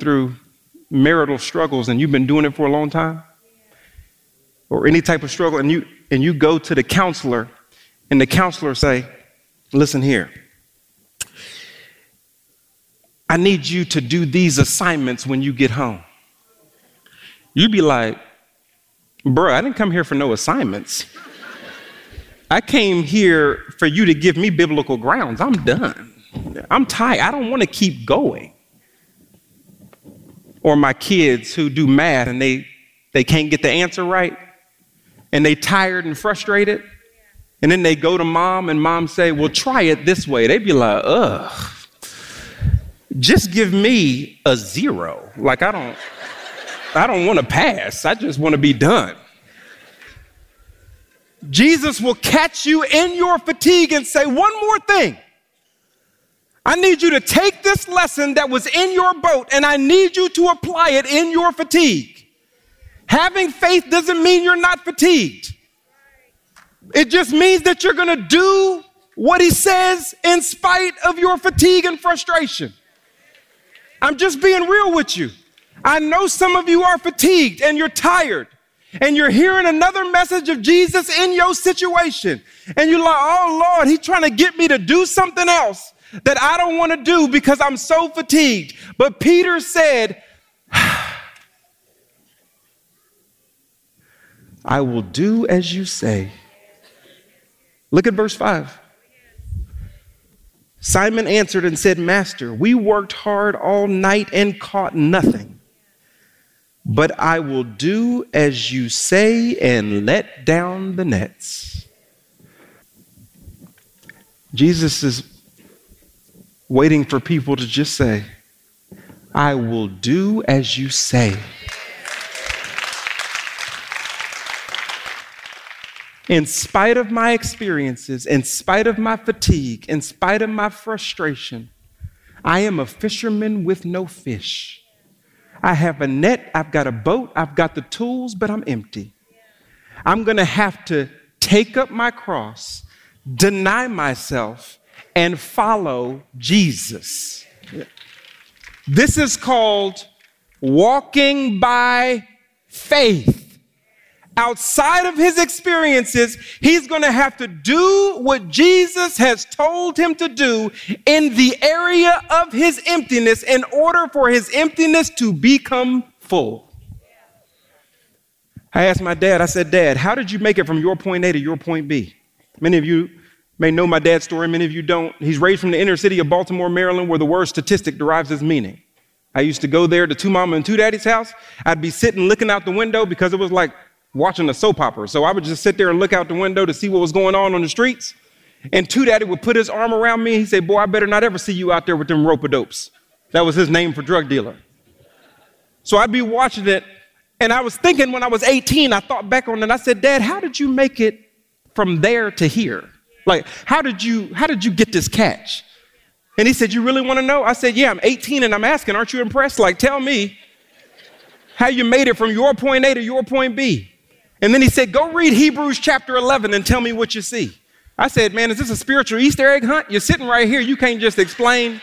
through marital struggles and you've been doing it for a long time, or any type of struggle, and you go to the counselor, and the counselor say, listen here, I need you to do these assignments when you get home. You'd be like, bro, I didn't come here for no assignments. I came here for you to give me biblical grounds. I'm done. I'm tired. I don't want to keep going. Or my kids who do math and they can't get the answer right, and they tired and frustrated, and then they go to mom and mom say, well, try it this way. They'd be like, ugh, just give me a 0. Like, I don't want to pass. I just want to be done. Jesus will catch you in your fatigue and say, one more thing. I need you to take this lesson that was in your boat and I need you to apply it in your fatigue. Having faith doesn't mean you're not fatigued. It just means that you're going to do what he says in spite of your fatigue and frustration. I'm just being real with you. I know some of you are fatigued and you're tired and you're hearing another message of Jesus in your situation. And you're like, oh Lord, he's trying to get me to do something else that I don't want to do because I'm so fatigued. But Peter said, I will do as you say. Look at verse 5. Simon answered and said, Master, we worked hard all night and caught nothing. But I will do as you say and let down the nets. Jesus is waiting for people to just say, I will do as you say. In spite of my experiences, in spite of my fatigue, in spite of my frustration, I am a fisherman with no fish. I have a net, I've got a boat, I've got the tools, but I'm empty. I'm going to have to take up my cross, deny myself, and follow Jesus. This is called walking by faith. Outside of his experiences, he's going to have to do what Jesus has told him to do in the area of his emptiness in order for his emptiness to become full. I asked my dad, I said, Dad, how did you make it from your point A to your point B? Many of you may know my dad's story, many of you don't. He's raised from the inner city of Baltimore, Maryland, where the word statistic derives its meaning. I used to go there to Two Mama and Two Daddy's house. I'd be sitting looking out the window because it was like watching a soap opera. So I would just sit there and look out the window to see what was going on the streets. And Two Daddy would put his arm around me. He said, boy, I better not ever see you out there with them rope-a-dopes. That was his name for drug dealer. So I'd be watching it. And I was thinking when I was 18, I thought back on it. I said, Dad, how did you make it from there to here? Like, how did you get this catch? And he said, you really want to know? I said, yeah, I'm 18 and I'm asking, aren't you impressed? Like, tell me how you made it from your point A to your point B. And then he said, go read Hebrews chapter 11 and tell me what you see. I said, man, is this a spiritual Easter egg hunt? You're sitting right here. You can't just explain.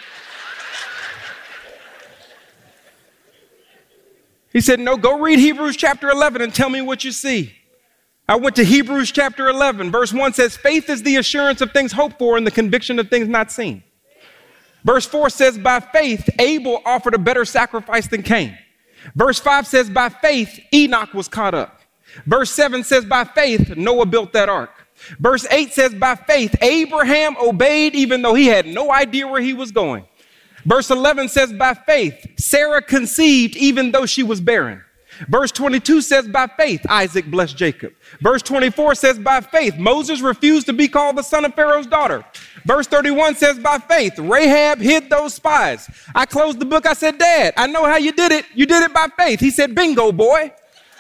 He said, no, go read Hebrews chapter 11 and tell me what you see. I went to Hebrews chapter 11. Verse 1 says, faith is the assurance of things hoped for and the conviction of things not seen. Verse 4 says, by faith, Abel offered a better sacrifice than Cain. Verse 5 says, by faith, Enoch was caught up. Verse 7 says, by faith, Noah built that ark. Verse 8 says, by faith, Abraham obeyed even though he had no idea where he was going. Verse 11 says, by faith, Sarah conceived even though she was barren. Verse 22 says, by faith, Isaac blessed Jacob. Verse 24 says, by faith, Moses refused to be called the son of Pharaoh's daughter. Verse 31 says, by faith, Rahab hid those spies. I closed the book. I said, Dad, I know how you did it. You did it by faith. He said, bingo, boy.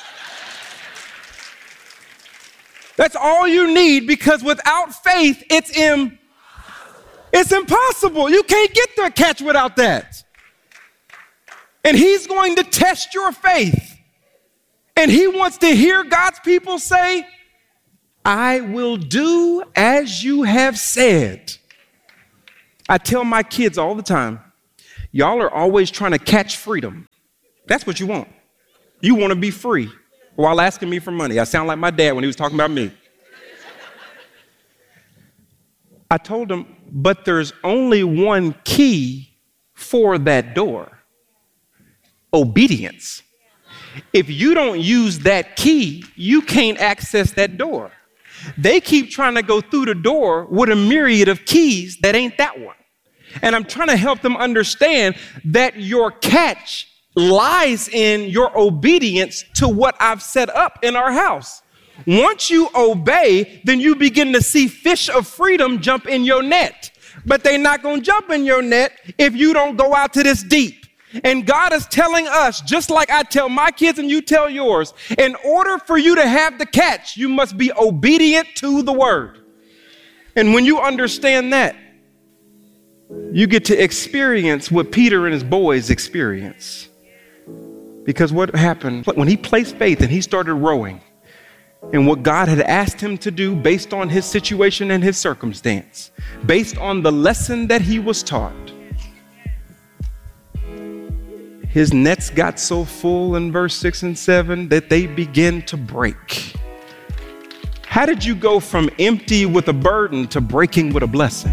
That's all you need, because without faith, it's impossible. You can't get the catch without that. And he's going to test your faith. And he wants to hear God's people say, I will do as you have said. I tell my kids all the time, Y'all are always trying to catch freedom. That's what you want. You want to be free while asking me for money. I sound like my dad when he was talking about me. I told him, but there's only one key for that door: obedience. If you don't use that key, you can't access that door. They keep trying to go through the door with a myriad of keys that ain't that one. And I'm trying to help them understand that your catch lies in your obedience to what I've set up in our house. Once you obey, then you begin to see fish of freedom jump in your net. But they're not going to jump in your net if you don't go out to this deep. And God is telling us, just like I tell my kids and you tell yours, in order for you to have the catch, you must be obedient to the word. And when you understand that, you get to experience what Peter and his boys experience. Because what happened when he placed faith and he started rowing in what God had asked him to do based on his situation and his circumstance, based on the lesson that he was taught, his nets got so full in verse 6 and 7 that they began to break. How did you go from empty with a burden to breaking with a blessing?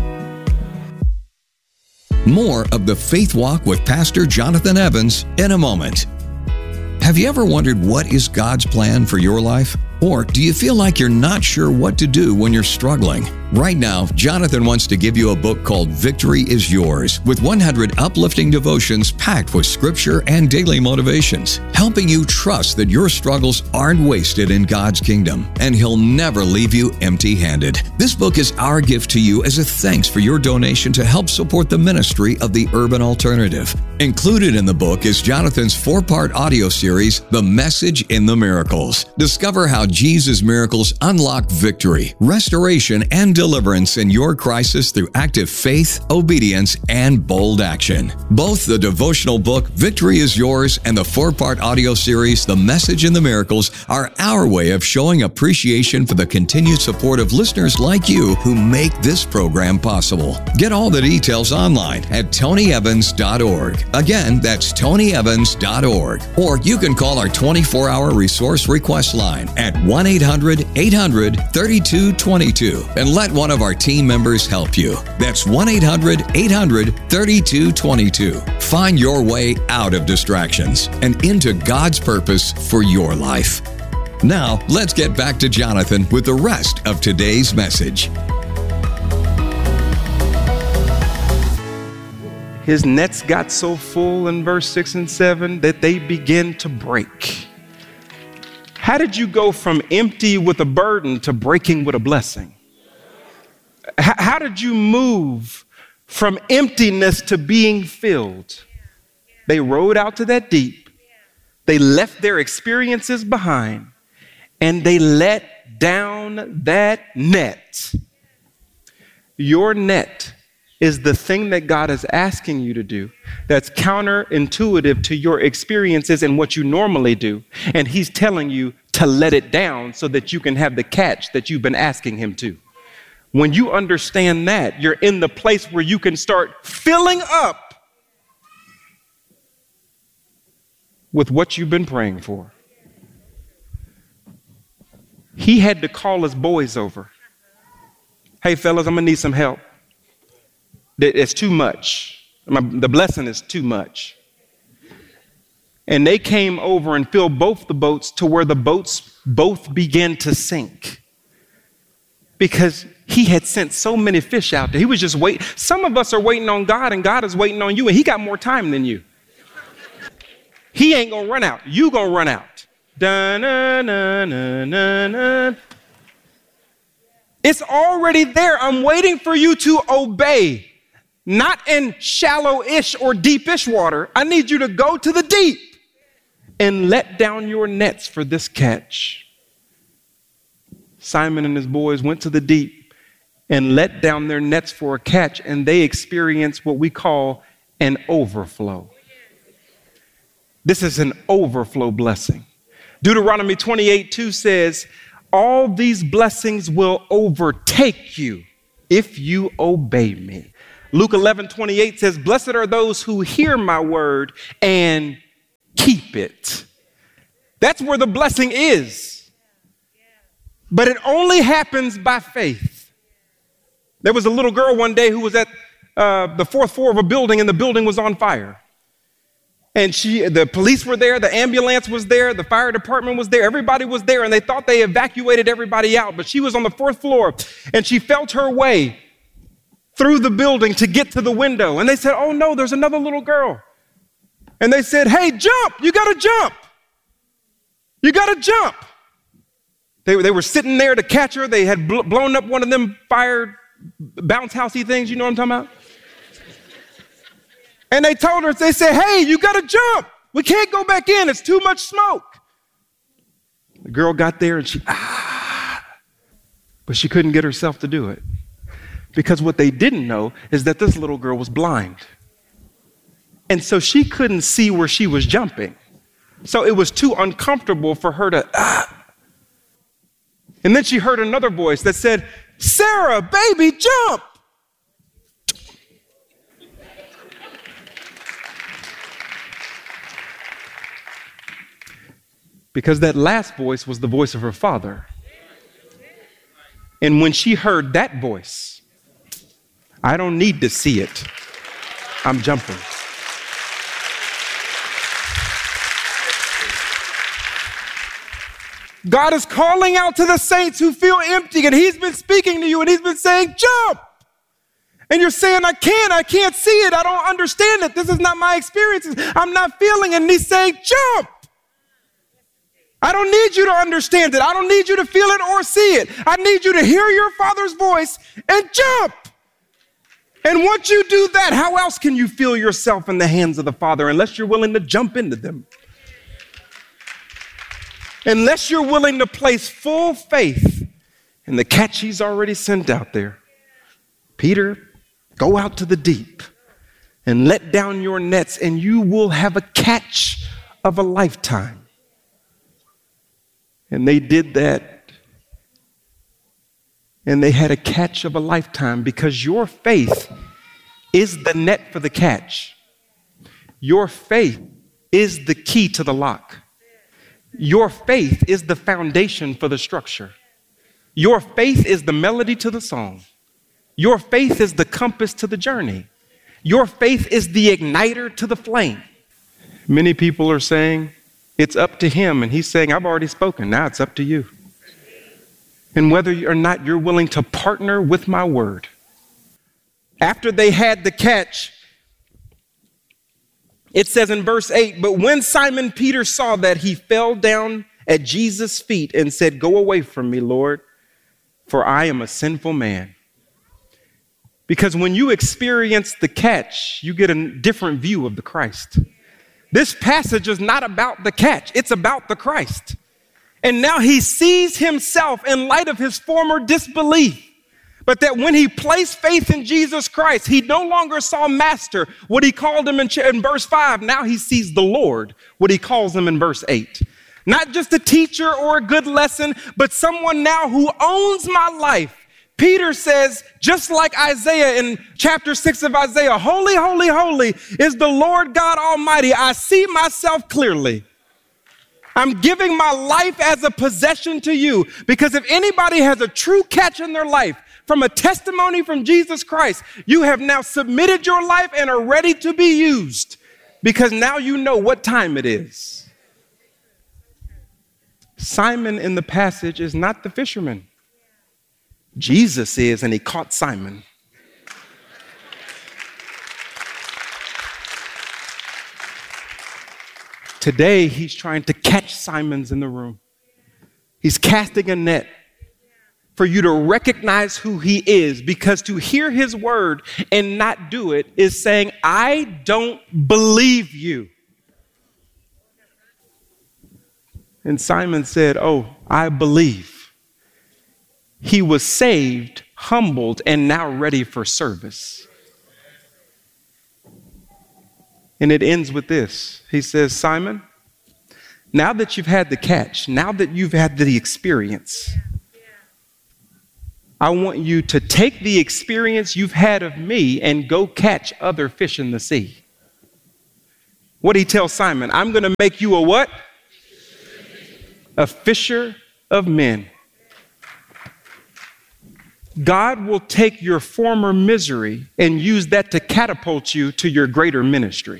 More of the Faith Walk with Pastor Jonathan Evans in a moment. Have you ever wondered what is God's plan for your life? Or do you feel like you're not sure what to do when you're struggling? Right now, Jonathan wants to give you a book called Victory is Yours, with 100 uplifting devotions packed with scripture and daily motivations, helping you trust that your struggles aren't wasted in God's kingdom, and He'll never leave you empty-handed. This book is our gift to you as a thanks for your donation to help support the ministry of the Urban Alternative. Included in the book is Jonathan's 4-part audio series, The Message in the Miracles. Discover how Jesus' miracles unlock victory, restoration, and deliverance in your crisis through active faith, obedience, and bold action. Both the devotional book, Victory is Yours, and the 4-part audio series, The Message in the Miracles, are our way of showing appreciation for the continued support of listeners like you who make this program possible. Get all the details online at tonyevans.org. Again, that's tonyevans.org. Or you can call our 24-hour resource request line at 1-800-800-3222 and let one of our team members help you. That's 1-800-800-3222. Find your way out of distractions and into God's purpose for your life. Now, let's get back to Jonathan with the rest of today's message. His nets got so full in verse 6 and 7 that they began to break. How did you go from empty with a burden to breaking with a blessing? How did you move from emptiness to being filled? They rode out to that deep. They left their experiences behind, and they let down that net. Your net is the thing that God is asking you to do that's counterintuitive to your experiences and what you normally do. And He's telling you to let it down so that you can have the catch that you've been asking Him to. When you understand that, you're in the place where you can start filling up with what you've been praying for. He had to call his boys over. Hey, fellas, I'm going to need some help. It's too much. The blessing is too much. And they came over and filled both the boats to where the boats both began to sink. Because He had sent so many fish out there. He was just waiting. Some of us are waiting on God, and God is waiting on you, and He got more time than you. He ain't going to run out. You going to run out. Da-na-na-na-na-na. It's already there. I'm waiting for you to obey. Not in shallow-ish or deep-ish water. I need you to go to the deep and let down your nets for this catch. Simon and his boys went to the deep and let down their nets for a catch, and they experienced what we call an overflow. This is an overflow blessing. Deuteronomy 28:2 says, all these blessings will overtake you if you obey me. Luke 11:28 says, blessed are those who hear my word and keep it. That's where the blessing is. But it only happens by faith. There was a little girl one day who was at the fourth floor of a building, and the building was on fire. And the police were there, the ambulance was there, the fire department was there, everybody was there, and they thought they evacuated everybody out. But she was on the fourth floor, and she felt her way through the building to get to the window. And they said, oh no, there's another little girl. And they said, hey, jump, you gotta jump. You gotta jump. They were sitting there to catch her. They had blown up one of them fire bounce housey things, you know what I'm talking about? And they told her, they said, hey, you gotta jump. We can't go back in, it's too much smoke. The girl got there and but she couldn't get herself to do it. Because what they didn't know is that this little girl was blind. And so she couldn't see where she was jumping. So it was too uncomfortable for her to, And then she heard another voice that said, Sarah, baby, jump. Because that last voice was the voice of her father. And when she heard that voice, I don't need to see it. I'm jumping. God is calling out to the saints who feel empty, and he's been speaking to you, and he's been saying, jump. And you're saying, I can't see it. I don't understand it. This is not my experiences. I'm not feeling it. And he's saying, jump. I don't need you to understand it. I don't need you to feel it or see it. I need you to hear your Father's voice and jump. And once you do that, how else can you feel yourself in the hands of the Father unless you're willing to jump into them? Unless you're willing to place full faith in the catch he's already sent out there. Peter, go out to the deep and let down your nets, and you will have a catch of a lifetime. And they did that, and they had a catch of a lifetime because your faith is the net for the catch. Your faith is the key to the lock. Your faith is the foundation for the structure. Your faith is the melody to the song. Your faith is the compass to the journey. Your faith is the igniter to the flame. Many people are saying, it's up to him, and he's saying, I've already spoken, now it's up to you. And whether or not you're willing to partner with my word. After they had the catch, it says in verse 8, but when Simon Peter saw that, he fell down at Jesus' feet and said, go away from me, Lord, for I am a sinful man. Because when you experience the catch, you get a different view of the Christ. This passage is not about the catch, it's about the Christ. And now he sees himself in light of his former disbelief. But that when he placed faith in Jesus Christ, he no longer saw master, what he called him in verse 5. Now he sees the Lord, what he calls him in verse 8. Not just a teacher or a good lesson, but someone now who owns my life. Peter says, just like Isaiah in chapter 6 of Isaiah, holy, holy, holy is the Lord God Almighty. I see myself clearly. I'm giving my life as a possession to you, because if anybody has a true catch in their life from a testimony from Jesus Christ, you have now submitted your life and are ready to be used, because now you know what time it is. Simon in the passage is not the fisherman. Jesus is, and he caught Simon. Today, he's trying to catch Simons in the room. He's casting a net for you to recognize who he is, because to hear his word and not do it is saying, I don't believe you. And Simon said, oh, I believe. He was saved, humbled, and now ready for service. And it ends with this. He says, Simon, now that you've had the catch, now that you've had the experience, I want you to take the experience you've had of me and go catch other fish in the sea. What did he tell Simon? I'm going to make you a what? A fisher of men. God will take your former misery and use that to catapult you to your greater ministry.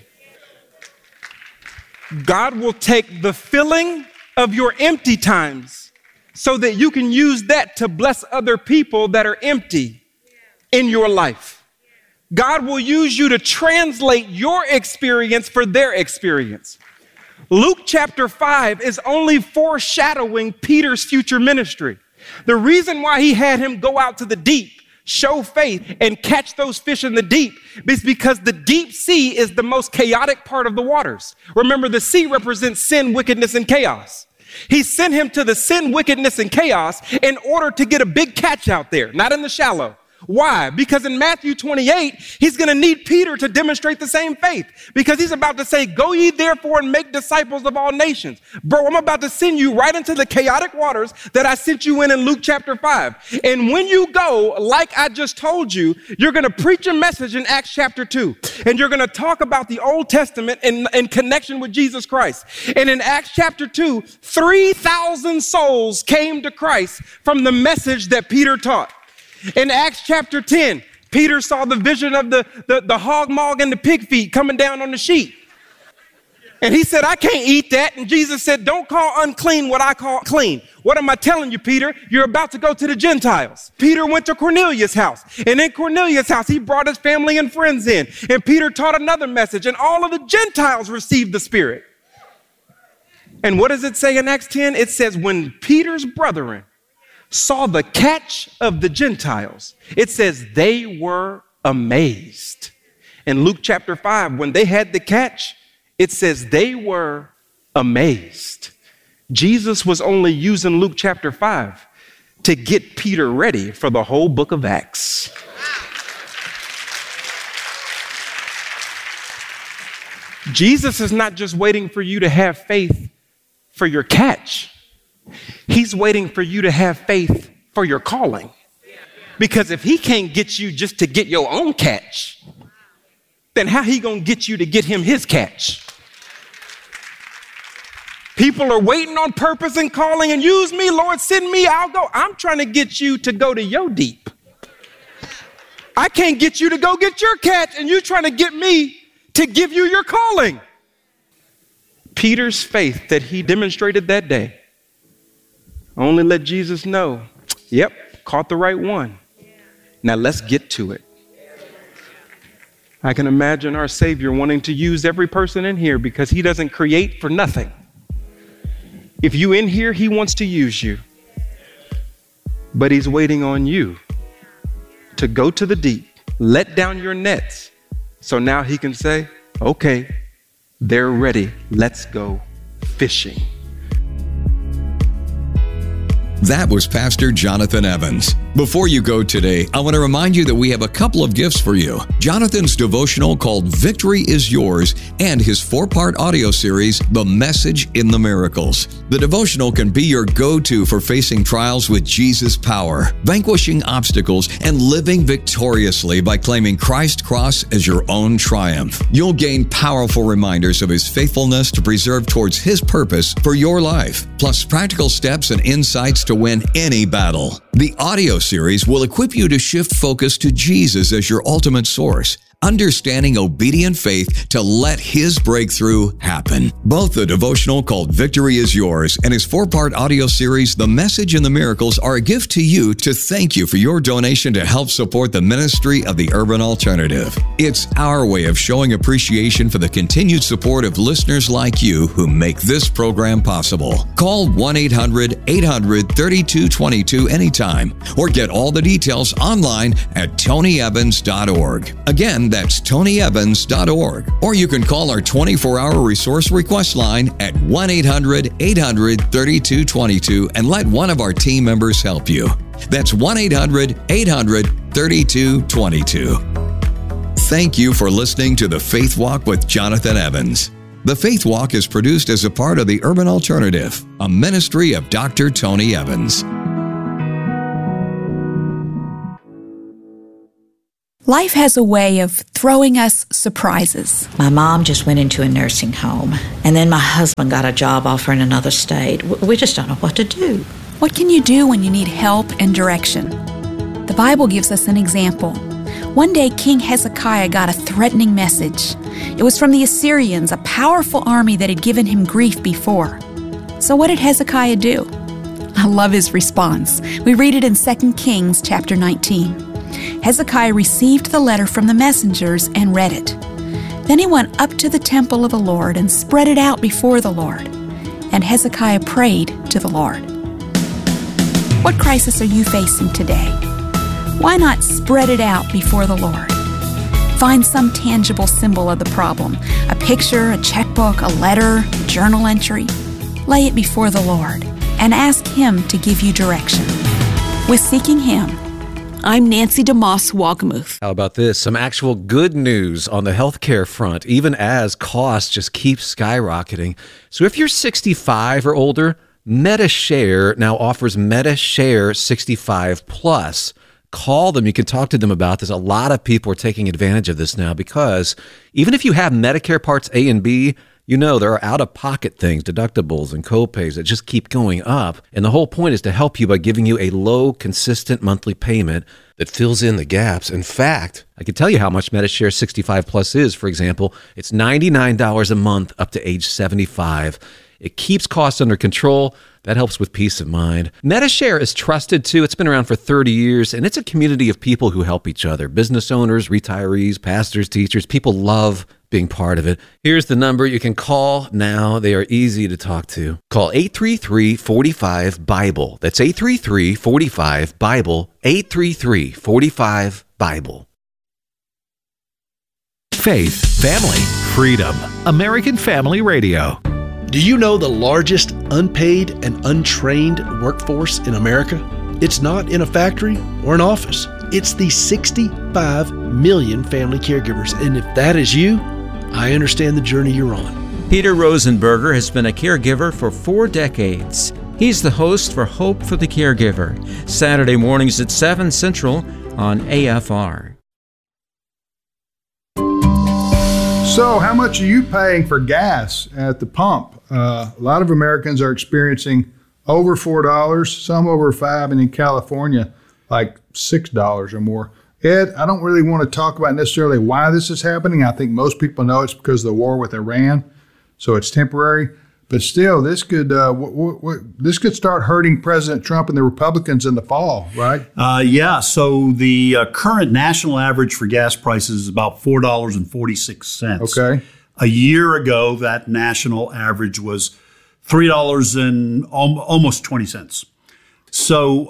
God will take the filling of your empty times so that you can use that to bless other people that are empty in your life. God will use you to translate your experience for their experience. Luke chapter 5 is only foreshadowing Peter's future ministry. The reason why he had him go out to the deep, show faith, and catch those fish in the deep is because the deep sea is the most chaotic part of the waters. Remember, the sea represents sin, wickedness, and chaos. He sent him to the sin, wickedness, and chaos in order to get a big catch out there, not in the shallow. Why? Because in Matthew 28, he's going to need Peter to demonstrate the same faith, because he's about to say, go ye therefore and make disciples of all nations. Bro, I'm about to send you right into the chaotic waters that I sent you in Luke chapter 5. And when you go, like I just told you, you're going to preach a message in Acts chapter 2. And you're going to talk about the Old Testament in connection with Jesus Christ. And in Acts chapter 2, 3,000 souls came to Christ from the message that Peter taught. In Acts chapter 10, Peter saw the vision of the hog maw and the pig feet coming down on the sheep. And he said, I can't eat that. And Jesus said, don't call unclean what I call clean. What am I telling you, Peter? You're about to go to the Gentiles. Peter went to Cornelius' house. And in Cornelius' house, he brought his family and friends in. And Peter taught another message. And all of the Gentiles received the Spirit. And what does it say in Acts 10? It says, when Peter's brethren saw the catch of the Gentiles, it says they were amazed. In Luke chapter 5, when they had the catch, it says they were amazed. Jesus was only using Luke chapter 5 to get Peter ready for the whole book of Acts. Jesus is not just waiting for you to have faith for your catch. He's waiting for you to have faith for your calling. Because if he can't get you just to get your own catch, then how he gonna get you to get him his catch? People are waiting on purpose and calling and use me, Lord, send me, I'll go. I'm trying to get you to go to your deep. I can't get you to go get your catch, and you trying to get me to give you your calling. Peter's faith that he demonstrated that day only let Jesus know, yep, caught the right one. Now let's get to it. I can imagine our Savior wanting to use every person in here because he doesn't create for nothing. If you in here, he wants to use you. But he's waiting on you to go to the deep, let down your nets. So now he can say, okay, they're ready. Let's go fishing. That was Pastor Jonathan Evans. Before you go today, I want to remind you that we have a couple of gifts for you. Jonathan's devotional called Victory is Yours and his 4-part audio series, The Message in the Miracles. The devotional can be your go-to for facing trials with Jesus' power, vanquishing obstacles, and living victoriously by claiming Christ's cross as your own triumph. You'll gain powerful reminders of his faithfulness to preserve towards his purpose for your life, plus practical steps and insights to win any battle. The audio series will equip you to shift focus to Jesus as your ultimate source, understanding obedient faith to let his breakthrough happen. Both the devotional called Victory is Yours and his 4-part audio series, The Message in the Miracles, are a gift to you to thank you for your donation to help support the ministry of the Urban Alternative. It's our way of showing appreciation for the continued support of listeners like you who make this program possible. Call 1-800-800-3222 anytime or get all the details online at tonyevans.org. Again, that's tonyevans.org. Or you can call our 24-hour resource request line at 1-800-800-3222 and let one of our team members help you. That's 1-800-800-3222. Thank you for listening to The Faith Walk with Jonathan Evans. The Faith Walk is produced as a part of the Urban Alternative, a ministry of Dr. Tony Evans. Life has a way of throwing us surprises. My mom just went into a nursing home, and then my husband got a job offer in another state. We just don't know what to do. What can you do when you need help and direction? The Bible gives us an example. One day, King Hezekiah got a threatening message. It was from the Assyrians, a powerful army that had given him grief before. So what did Hezekiah do? I love his response. We read it in 2 Kings chapter 19. Hezekiah received the letter from the messengers and read it. Then he went up to the temple of the Lord and spread it out before the Lord. And Hezekiah prayed to the Lord. What crisis are you facing today? Why not spread it out before the Lord? Find some tangible symbol of the problem, a picture, a checkbook, a letter, a journal entry. Lay it before the Lord and ask Him to give you direction. With Seeking Him, I'm Nancy DeMoss Wogmuth. How about this? Some actual good news on the healthcare front, even as costs just keep skyrocketing. So if you're 65 or older, MediShare now offers MediShare 65 Plus. Call them. You can talk to them about this. A lot of people are taking advantage of this now because even if you have Medicare Parts A and B, you know there are out-of-pocket things, deductibles and copays that just keep going up. And the whole point is to help you by giving you a low, consistent monthly payment that fills in the gaps. In fact, I can tell you how much MediShare 65 Plus is. For example, it's $99 a month up to age 75. It keeps costs under control. That helps with peace of mind. MediShare is trusted too. It's been around for 30 years, and it's a community of people who help each other. Business owners, retirees, pastors, teachers. People love being part of it. Here's the number you can call now. They are easy to talk to. Call 833-45-BIBLE. That's 833-45-BIBLE. 833-45-BIBLE. Faith, family, freedom. American Family Radio. Do you know the largest unpaid and untrained workforce in America? It's not in a factory or an office. It's the 65 million family caregivers. And if that is you, I understand the journey you're on. Peter Rosenberger has been a caregiver for 4 decades. He's the host for Hope for the Caregiver, Saturday mornings at 7 Central on AFR. So how much are you paying for gas at the pump? A lot of Americans are experiencing over $4, some over $5, and in California, like $6 or more. Ed, I don't really want to talk about necessarily why this is happening. I think most people know it's because of the war with Iran, so it's temporary. But still, this could start hurting President Trump and the Republicans in the fall, right? Yeah. So the current national average for gas prices is about $4.46. Okay. A year ago, that national average was $3 and almost 20 cents. So,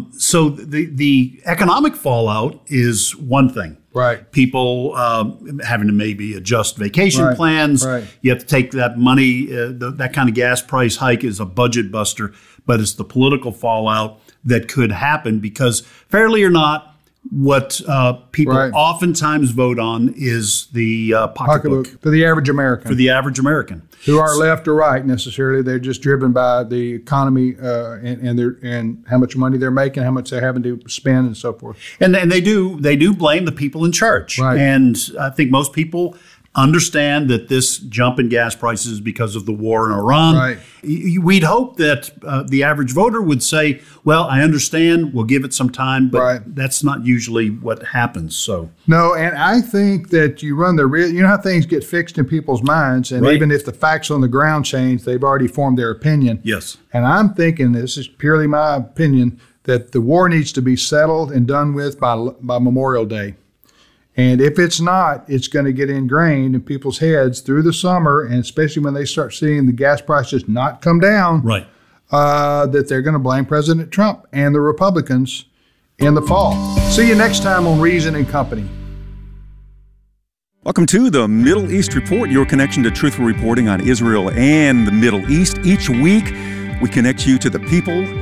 the economic fallout is one thing. Right. People having to maybe adjust vacation plans. Right. You have to take that money. That kind of gas price hike is a budget buster, but it's the political fallout that could happen because, fairly or not, what people oftentimes vote on is the pocketbook. For the average American. For the average American. Who aren't left or right necessarily. They're just driven by the economy and how much money they're making, how much they're having to spend and so forth. And they do blame the people in charge. Right. And I think most people understand that this jump in gas prices is because of the war in Iran. Right. We'd hope that the average voter would say, well, I understand, we'll give it some time, but that's not usually what happens. So no, and I think that you run the risk. You know how things get fixed in people's minds, and even if the facts on the ground change, they've already formed their opinion. Yes. And I'm thinking, this is purely my opinion, that the war needs to be settled and done with by Memorial Day. And if it's not, it's going to get ingrained in people's heads through the summer, and especially when they start seeing the gas prices not come down, that they're going to blame President Trump and the Republicans in the fall. See you next time on Reason and Company. Welcome to the Middle East Report, your connection to truthful reporting on Israel and the Middle East. Each week, we connect you to the people,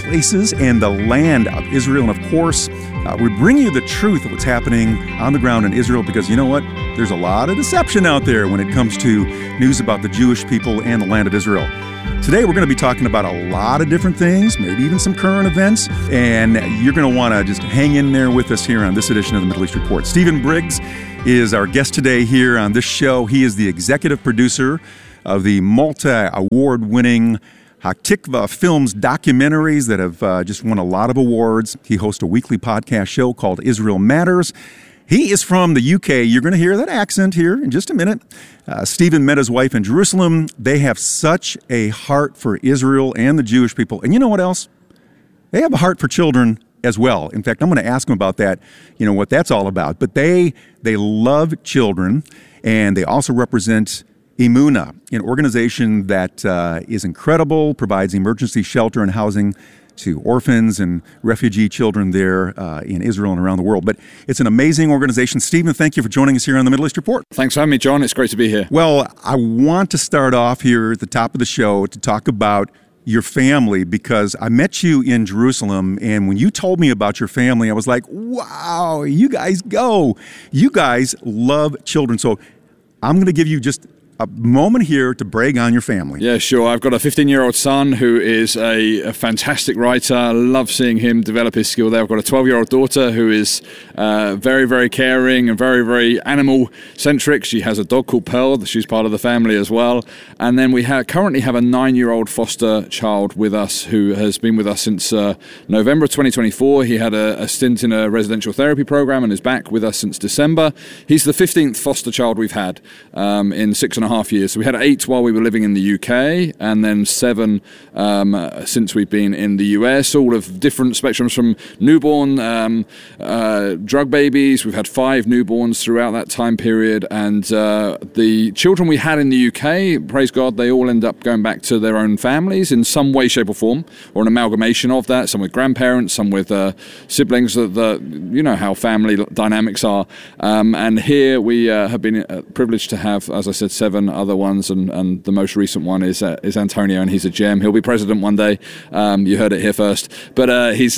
places and the land of Israel. And of course, we bring you the truth of what's happening on the ground in Israel, because you know what? There's a lot of deception out there when it comes to news about the Jewish people and the land of Israel. Today, we're going to be talking about a lot of different things, maybe even some current events, and you're going to want to just hang in there with us here on this edition of the Middle East Report. Stephen Briggs is our guest today here on this show. He is the executive producer of the multi-award-winning Hatikva Films documentaries that have just won a lot of awards. He hosts a weekly podcast show called Israel Matters. He is from the UK. You're going to hear that accent here in just a minute. Stephen met his wife in Jerusalem. They have such a heart for Israel and the Jewish people. And you know what else? They have a heart for children as well. In fact, I'm going to ask them about that, what that's all about. But they love children, and they also represent Emunah, an organization that is incredible, provides emergency shelter and housing to orphans and refugee children there in Israel and around the world. But it's an amazing organization. Stephen, thank you for joining us here on the Middle East Report. Thanks for having me, John. It's great to be here. Well, I want to start off here at the top of the show to talk about your family, because I met you in Jerusalem, and when you told me about your family, I was like, wow, you guys go. You guys love children. So I'm going to give you just a moment here to brag on your family. Yeah, sure. I've got a 15-year-old son who is a fantastic writer. I love seeing him develop his skill there. I've got a 12-year-old daughter who is very, very caring and very, very animal-centric. She has a dog called Pearl. She's part of the family as well. And then we currently have a 9-year-old foster child with us who has been with us since November 2024. He had a stint in a residential therapy program and is back with us since December. He's the 15th foster child we've had in 6.5 years. So we had 8 while we were living in the UK, and then 7 since we've been in the US, all of different spectrums, from newborn drug babies. We've had 5 newborns throughout that time period, and the children we had in the UK, praise God, they all end up going back to their own families in some way, shape or form, or an amalgamation of that, some with grandparents, some with siblings. You know how family dynamics are. And here we have been privileged to have, as I said, 7 other ones, and the most recent one is Antonio, and he's a gem. He'll be president one day. You heard it here first. But he's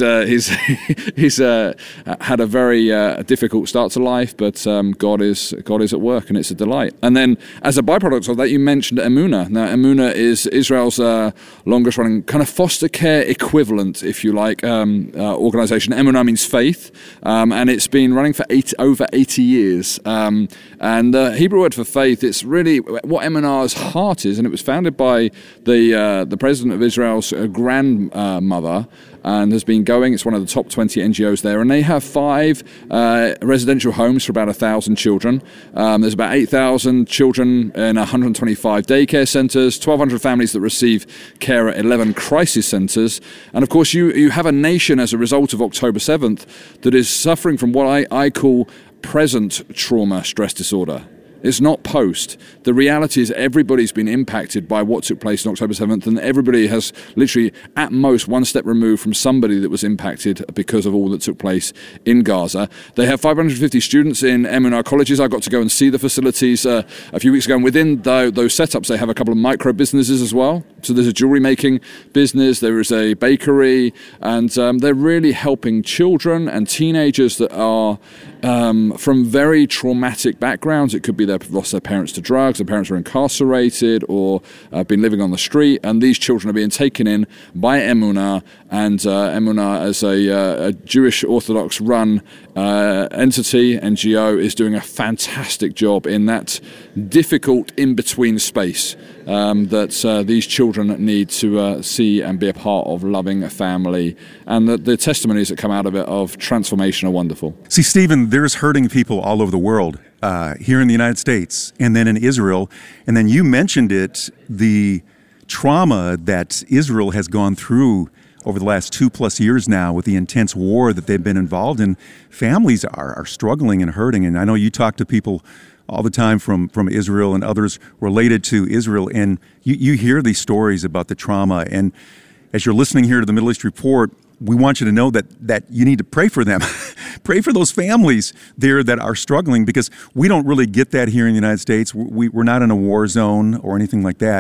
had a very difficult start to life, but God is at work, and it's a delight. And then, as a byproduct of that, you mentioned Emunah. Now, Emunah is Israel's longest-running kind of foster care equivalent, if you like, organization. Emunah means faith, and it's been running for over 80 years. And the Hebrew word for faith, it's really what Emunah's heart is, and it was founded by the president of Israel's grandmother, and has been going. It's one of the top 20 NGOs there, and they have 5 residential homes for about 1,000 children. There's about 8,000 children in 125 daycare centers, 1,200 families that receive care at 11 crisis centers, and of course you have a nation as a result of October 7th that is suffering from what I call present trauma stress disorder. It's not post. The reality is everybody's been impacted by what took place on October 7th, and everybody has literally, at most, one step removed from somebody that was impacted because of all that took place in Gaza. They have 550 students in Emunah colleges. I got to go and see the facilities a few weeks ago, and within those setups, they have a couple of micro businesses as well. So there's a jewelry making business, there is a bakery, and they're really helping children and teenagers that are from very traumatic backgrounds. It could be they've lost their parents to drugs, their parents are incarcerated, or been living on the street, and these children are being taken in by Emunah, and Emunah, as a Jewish Orthodox run entity, NGO, is doing a fantastic job in that difficult in-between space that these children need to see and be a part of, loving a family, and the testimonies that come out of it of transformation are wonderful. See, Stephen, there's hurting people all over the world, here in the United States and then in Israel, and then you mentioned it, the trauma that Israel has gone through over the last 2+ years now with the intense war that they've been involved in. Families are struggling and hurting, and I know you talk to people all the time from Israel and others related to Israel, and you hear these stories about the trauma. And as you're listening here to the Middle East Report, we want you to know that you need to pray for them. Pray for those families there that are struggling, because we don't really get that here in the United States. We're not in a war zone or anything like that.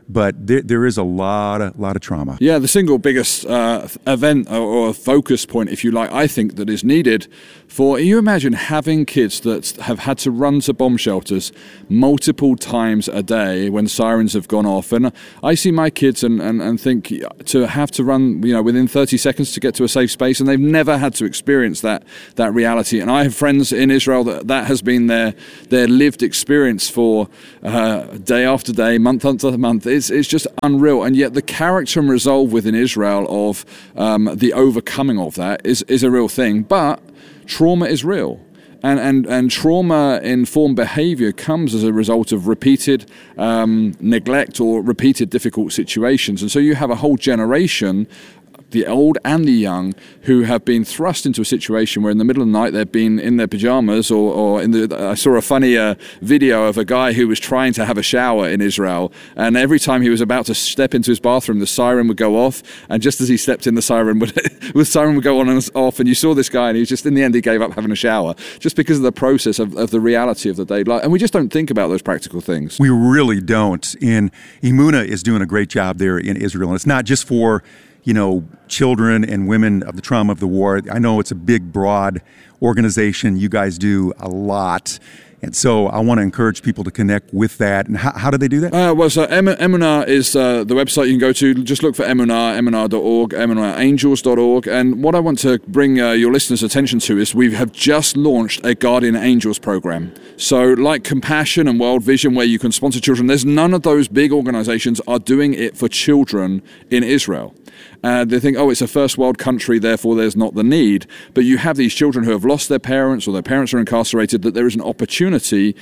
but there is a lot of trauma. Yeah, the single biggest event or focus point, if you like, I think that is needed for, you imagine having kids that have had to run to bomb shelters multiple times a day when sirens have gone off. And I see my kids and think to have to run, within 30 seconds to get to a safe space, and they've never had to experience that reality. And I have friends in Israel that has been their lived experience for day after day, month after month. It's just unreal. And yet the character and resolve within Israel of the overcoming of that is a real thing. But trauma is real. And trauma-informed behavior comes as a result of repeated neglect or repeated difficult situations. And so you have a whole generation, the old and the young, who have been thrust into a situation where in the middle of the night they've been in their pajamas or I saw a funny video of a guy who was trying to have a shower in Israel, and every time he was about to step into his bathroom, the siren would go off, and just as he stepped in, the siren would go on and off, and you saw this guy, and he just, in the end, he gave up having a shower just because of the process of the reality of the day. And we just don't think about those practical things. We really don't. And Emunah is doing a great job there in Israel, and it's not just for children and women of the trauma of the war. I know it's a big, broad organization. You guys do a lot. And so I want to encourage people to connect with that. And how do they do that? So Emunah is the website you can go to. Just look for Emunah, emunah.org, emunahangels.org. And what I want to bring your listeners' attention to is we have just launched a Guardian Angels program. So like Compassion and World Vision, where you can sponsor children, there's none of those big organizations are doing it for children in Israel. They think, it's a first world country, therefore there's not the need. But you have these children who have lost their parents or their parents are incarcerated, that there is an opportunity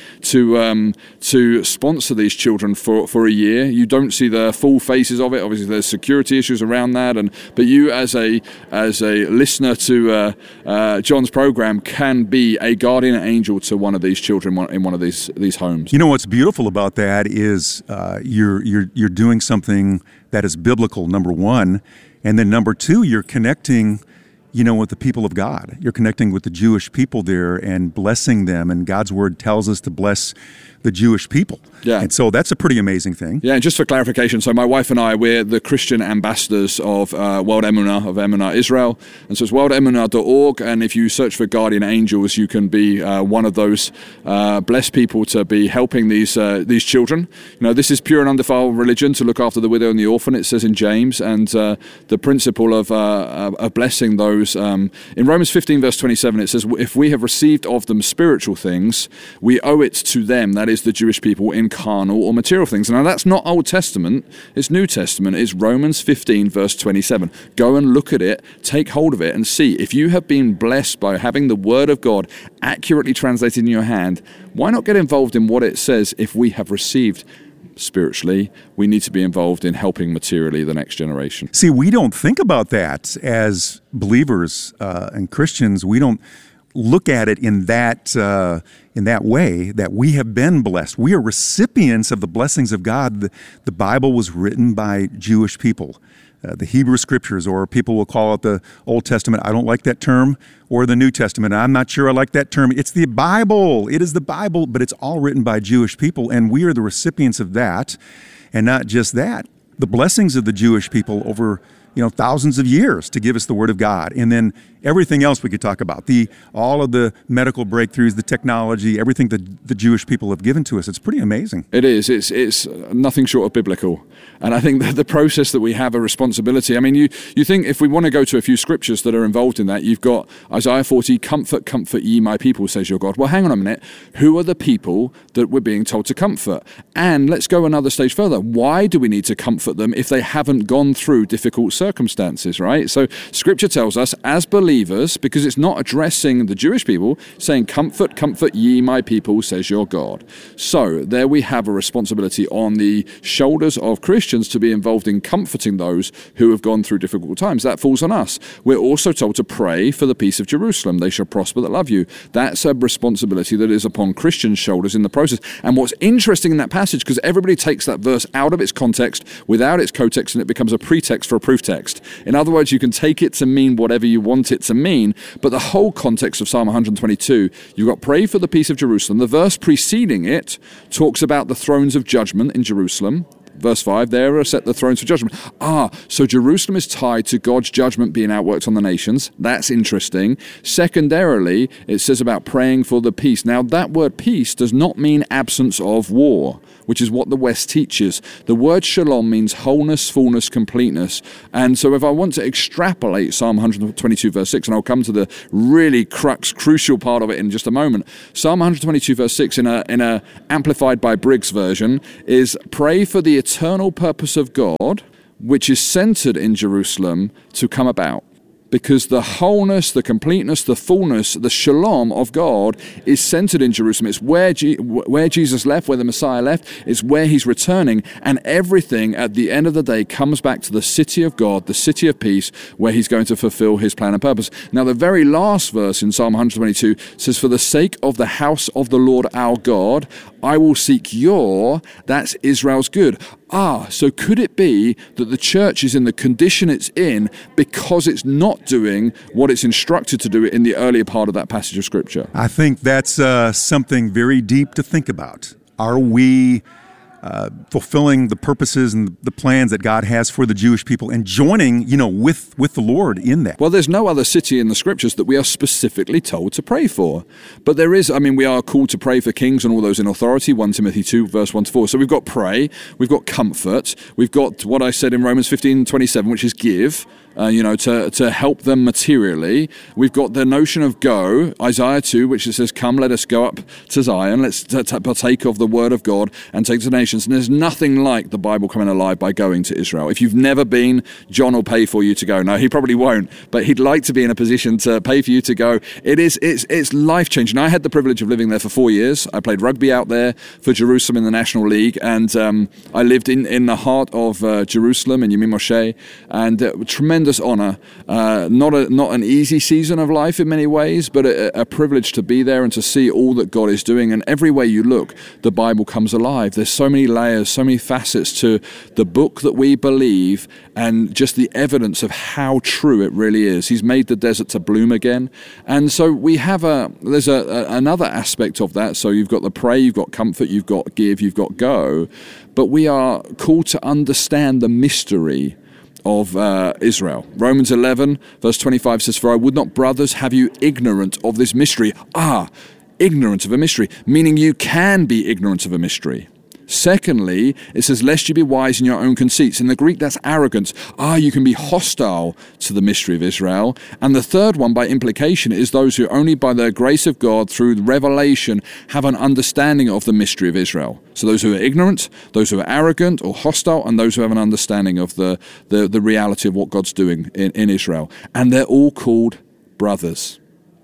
to sponsor these children for a year. You don't see the full faces of it. Obviously, there's security issues around that. But you, as a listener to John's program, can be a guardian angel to one of these children in one of these homes. What's beautiful about that is you're doing something that is biblical, number one. And then number two, you're connecting, with the people of God. You're connecting with the Jewish people there and blessing them. And God's word tells us to bless the Jewish people. Yeah. And so that's a pretty amazing thing. Yeah, and just for clarification, so my wife and I, we're the Christian ambassadors of World Emunah, of Emunah Israel. And so it's worldemunah.org. And if you search for Guardian Angels, you can be one of those blessed people to be helping these children. This is pure and undefiled religion, to look after the widow and the orphan, it says in James. And the principle of blessing those. In Romans 15, verse 27, it says, if we have received of them spiritual things, we owe it to them, that is the Jewish people, in carnal or material things. Now that's not Old Testament, it's New Testament. It's Romans 15 verse 27. Go and look at it, take hold of it, and see if you have been blessed by having the word of God accurately translated in your hand. Why not get involved in what it says? If we have received spiritually, we need to be involved in helping materially the next generation. See, we don't think about that as believers and Christians. We don't look at it in that way, that we have been blessed. We are recipients of the blessings of God. The Bible was written by Jewish people. The Hebrew Scriptures, or people will call it the Old Testament. I don't like that term. Or the New Testament. I'm not sure I like that term. It's the Bible. It is the Bible, but it's all written by Jewish people, and we are the recipients of that. And not just that, the blessings of the Jewish people over thousands of years to give us the Word of God. And then everything else we could talk about, all of the medical breakthroughs, the technology, everything that the Jewish people have given to us. It's pretty amazing. It is. It's nothing short of biblical. And I think that the process that we have a responsibility. I mean, you think if we want to go to a few scriptures that are involved in that, you've got Isaiah 40, comfort, comfort ye my people, says your God. Well, hang on a minute. Who are the people that we're being told to comfort? And let's go another stage further. Why do we need to comfort them if they haven't gone through difficult circumstances, right? So Scripture tells us as believers, because it's not addressing the Jewish people, saying, comfort, comfort ye my people, says your God. So there we have a responsibility on the shoulders of Christians to be involved in comforting those who have gone through difficult times. That falls on us. We're also told to pray for the peace of Jerusalem. They shall prosper that love you. That's a responsibility that is upon Christians' shoulders in the process. And what's interesting in that passage, because everybody takes that verse out of its context, without its context, and it becomes a pretext for a proof text. In other words, you can take it to mean whatever you want it to mean, but the whole context of Psalm 122, you've got pray for the peace of Jerusalem. The verse preceding it talks about the thrones of judgment in Jerusalem. verse 5, there are set the thrones for judgment. So Jerusalem is tied to God's judgment being outworked on the nations. That's interesting. Secondarily, it says about praying for the peace. Now, that word peace does not mean absence of war, which is what the West teaches. The word shalom means wholeness, fullness, completeness. And so if I want to extrapolate Psalm 122 verse 6, and I'll come to the really crucial part of it in just a moment, Psalm 122 verse 6 in a amplified by Briggs version is pray for the eternal purpose of God, which is centered in Jerusalem, to come about. Because the wholeness, the completeness, the fullness, the shalom of God is centered in Jerusalem. It's where Jesus left, where the Messiah left. It's where he's returning. And everything at the end of the day comes back to the city of God, the city of peace, where he's going to fulfill his plan and purpose. Now, the very last verse in Psalm 122 says, for the sake of the house of the Lord our God, I will seek that's Israel's good. So could it be that the church is in the condition it's in because it's not doing what it's instructed to do in the earlier part of that passage of Scripture? I think that's something very deep to think about. Are we fulfilling the purposes and the plans that God has for the Jewish people and joining, with the Lord in that? Well, there's no other city in the Scriptures that we are specifically told to pray for. But there is, we are called to pray for kings and all those in authority, 1 Timothy 2, verse 1-4. So we've got pray, we've got comfort, we've got what I said in Romans 15:27, which is give. To help them materially. We've got the notion of go, Isaiah 2, which it says, come, let us go up to Zion, let's partake of the word of God and take to the nations. And there's nothing like the Bible coming alive by going to Israel. If you've never been, John will pay for you to go. No, he probably won't, but he'd like to be in a position to pay for you to go. It's life-changing. I had the privilege of living there for 4 years. I played rugby out there for Jerusalem in the National League, and I lived in the heart of Jerusalem, in Yemim Moshe, and tremendous honor. Not an easy season of life in many ways, but a privilege to be there and to see all that God is doing. And every way you look, the Bible comes alive. There's so many layers, so many facets to the book that we believe, and just the evidence of how true it really is. He's made the desert to bloom again. And so we have there's another aspect of that. So you've got the pray, you've got comfort, you've got give, you've got go. But we are called to understand the mystery of Israel. Romans 11 verse 25 says, for I would not, brothers, have you ignorant of this mystery. Ignorant of a mystery, meaning you can be ignorant of a mystery. Secondly, it says, lest you be wise in your own conceits. In the Greek, that's arrogance. You can be hostile to the mystery of Israel. And the third one, by implication, is those who only by the grace of God, through revelation, have an understanding of the mystery of Israel. So those who are ignorant, those who are arrogant or hostile, and those who have an understanding of the reality of what God's doing in Israel. And they're all called brothers.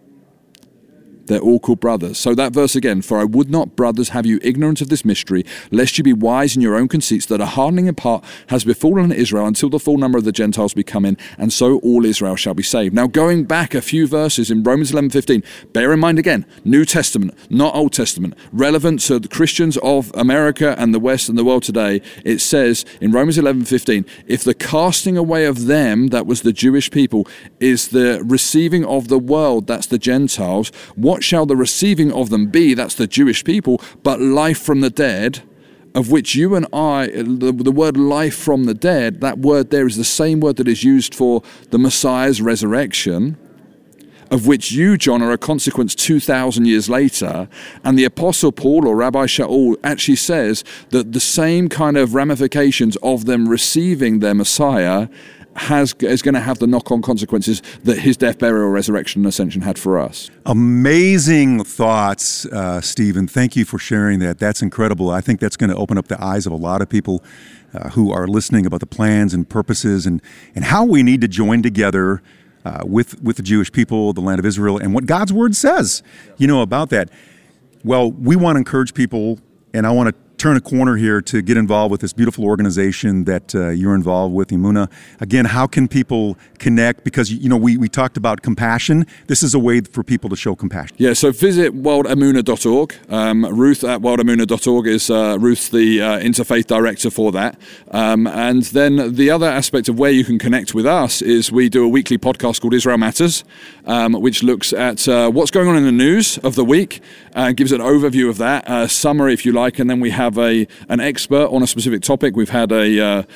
They're all called brothers. So that verse again, for I would not, brothers, have you ignorant of this mystery, lest you be wise in your own conceits, that a hardening in part has befallen Israel until the full number of the Gentiles be come in, and so all Israel shall be saved. Now, going back a few verses in Romans 11:15, bear in mind again, New Testament, not Old Testament, relevant to the Christians of America and the West and the world today. It says in Romans 11:15, if the casting away of them, that was the Jewish people, is the receiving of the world, that's the Gentiles, what shall the receiving of them be, that's the Jewish people, but life from the dead, of which you and I, the word life from the dead, that word there is the same word that is used for the Messiah's resurrection, of which you, John, are a consequence 2,000 years later. And the Apostle Paul, or Rabbi Shaul, actually says that the same kind of ramifications of them receiving their Messiah is going to have the knock-on consequences that his death, burial, resurrection, and ascension had for us. Amazing thoughts, Stephen. Thank you for sharing that. That's incredible. I think that's going to open up the eyes of a lot of people who are listening about the plans and purposes and how we need to join together with the Jewish people, the land of Israel, and what God's Word says, about that. Well, we want to encourage people, and I want to turn a corner here to get involved with this beautiful organization that you're involved with, Emunah. Again, how can people connect? Because, we talked about compassion. This is a way for people to show compassion. Yeah, so visit worldemunah.org. Ruth at worldemunah.org is Ruth's the interfaith director for that. And then the other aspect of where you can connect with us is we do a weekly podcast called Israel Matters, which looks at what's going on in the news of the week, gives an overview of that, summary if you like, and then we have have an expert on a specific topic. We've had a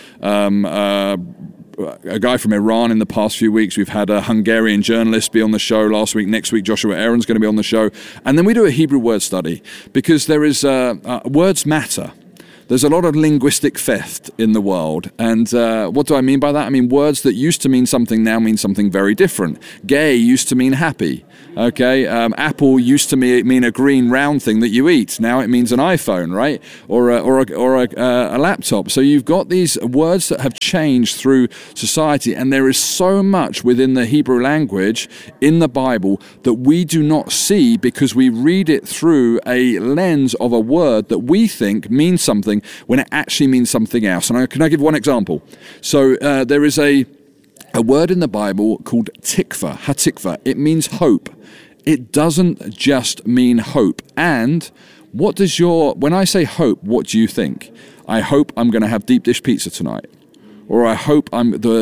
guy from Iran in the past few weeks. We've had a Hungarian journalist be on the show last week. Next week, Joshua Aaron's going to be on the show. And then we do a Hebrew word study because there is words matter. There's a lot of linguistic theft in the world. And what do I mean by that? I mean, words that used to mean something now mean something very different. Gay used to mean happy. Okay, apple used to mean a green round thing that you eat. Now it means an iPhone, right? Or a laptop. So you've got these words that have changed through society, and there is so much within the Hebrew language in the Bible that we do not see because we read it through a lens of a word that we think means something when it actually means something else. And can I give one example? So there is a word in the Bible called tikva, hatikva. It means hope. It doesn't just mean hope. And when I say hope, what do you think? I hope I'm going to have deep dish pizza tonight. Or I hope